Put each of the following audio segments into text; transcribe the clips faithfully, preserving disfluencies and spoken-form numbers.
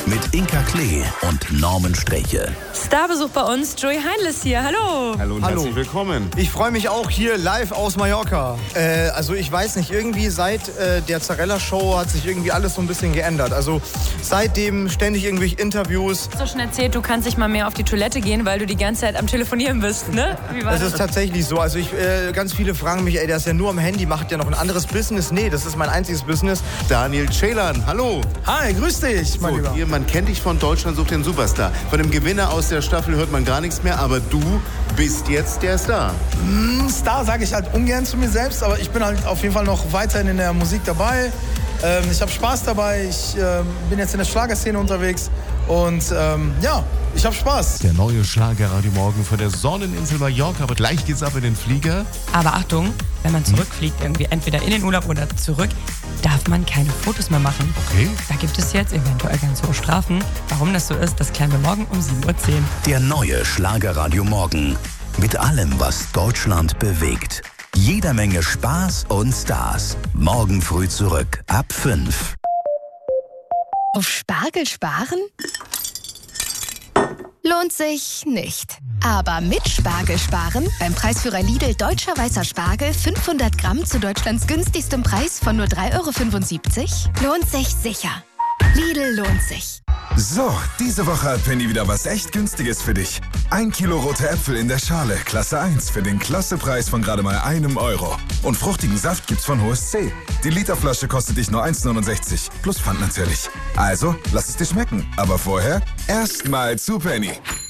mit Inka Klee und Norman Streche. Starbesuch bei uns, Joey Heinle ist hier. Hallo. Hallo und Hallo. herzlich willkommen. Ich freue mich auch hier live aus Mallorca. Äh, also ich weiß nicht, irgendwie seit äh, der Zarella-Show hat sich irgendwie alles so ein bisschen geändert. Also seitdem ständig irgendwelche Interviews. Du hast doch schon erzählt, du kannst nicht mal mehr auf die Toilette gehen, weil du die ganze Zeit am Telefonieren bist, ne? Wie war Das das? ist tatsächlich so. Also ich, äh, ganz viele fragen mich, ey, der ist ja nur am Handy, macht ja noch ein anderes Business? Nee, das ist mein einziges Business. Daniel Ceylan, hallo. Hi, grüß dich, mein So, Lieber. hier, man kennt dich von Deutschland sucht den Superstar. Von dem Gewinner aus der Staffel hört man gar nichts mehr, aber du bist jetzt der Star. Mm, Star sage ich halt ungern zu mir selbst, aber ich bin halt auf jeden Fall noch weiterhin in der Musik dabei. Ähm, ich habe Spaß dabei, ich ähm, bin jetzt in der Schlagerszene unterwegs und ähm, ja, ich habe Spaß. Der neue Schlagerradio Morgen von der Sonneninsel Mallorca, aber gleich geht's ab in den Flieger. Aber Achtung, wenn man zurückfliegt, irgendwie entweder in den Urlaub oder zurück, darf man keine Fotos mehr machen. Okay. Da gibt es jetzt eventuell ganz hohe Strafen. Warum das so ist, das klären wir morgen um sieben Uhr zehn. Der neue Schlagerradio Morgen. Mit allem, was Deutschland bewegt. Jeder Menge Spaß und Stars. Morgen früh zurück, ab fünf. Auf Spargel sparen? Lohnt sich nicht. Aber mit Spargel sparen, beim Preisführer Lidl Deutscher Weißer Spargel fünfhundert Gramm zu Deutschlands günstigstem Preis von nur drei Euro fünfundsiebzig, lohnt sich sicher. Lidl lohnt sich. So, diese Woche hat Penny wieder was echt Günstiges für dich. Ein Kilo rote Äpfel in der Schale, Klasse eins, für den Klassepreis von gerade mal einem Euro. Und fruchtigen Saft gibt's von H O S C. Die Literflasche kostet dich nur eins neunundsechzig, plus Pfand natürlich. Also, lass es dir schmecken. Aber vorher erstmal zu Penny.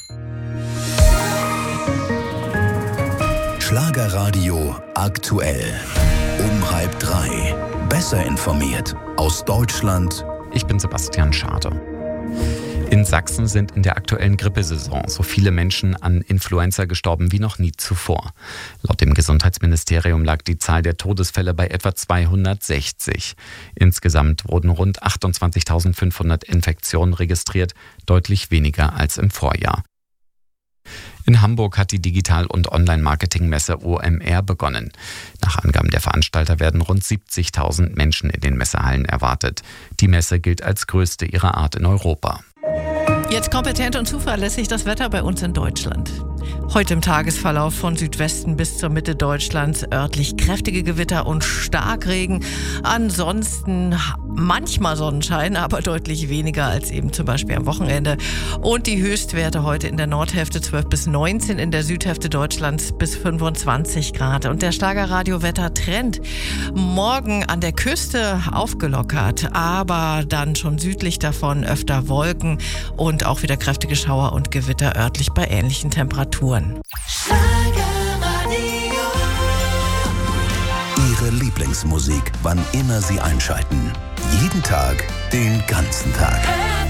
Schlagerradio aktuell. Um halb drei. Besser informiert. Aus Deutschland. Ich bin Sebastian Schade. In Sachsen sind in der aktuellen Grippesaison so viele Menschen an Influenza gestorben wie noch nie zuvor. Laut dem Gesundheitsministerium lag die Zahl der Todesfälle bei etwa zweihundertsechzig. Insgesamt wurden rund achtundzwanzigtausendfünfhundert Infektionen registriert, deutlich weniger als im Vorjahr. In Hamburg hat die Digital- und Online-Marketing-Messe O M R begonnen. Nach Angaben der Veranstalter werden rund siebzigtausend Menschen in den Messehallen erwartet. Die Messe gilt als größte ihrer Art in Europa. Jetzt kompetent und zuverlässig das Wetter bei uns in Deutschland. Heute im Tagesverlauf von Südwesten bis zur Mitte Deutschlands örtlich kräftige Gewitter und Starkregen. Ansonsten manchmal Sonnenschein, aber deutlich weniger als eben zum Beispiel am Wochenende. Und die Höchstwerte heute in der Nordhälfte zwölf bis neunzehn, in der Südhälfte Deutschlands bis fünfundzwanzig Grad. Und der Schlagerradio-Wetter-Trend morgen an der Küste aufgelockert, aber dann schon südlich davon öfter Wolken und auch wieder kräftige Schauer und Gewitter örtlich bei ähnlichen Temperaturen. Ihre Lieblingsmusik, wann immer Sie einschalten. Jeden Tag, den ganzen Tag.